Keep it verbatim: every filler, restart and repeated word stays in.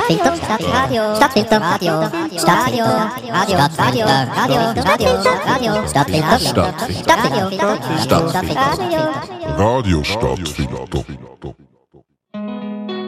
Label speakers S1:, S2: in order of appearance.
S1: Stadtfilter, Stadtradio, Stadtfilter, Radio, Stadtfilter, Radio, Radio, Radio, Radio, Radio, Stadtfilter, Stadtfilter, Stadtfilter, Stadtfilter, Radio,
S2: Radio Stadtfilter.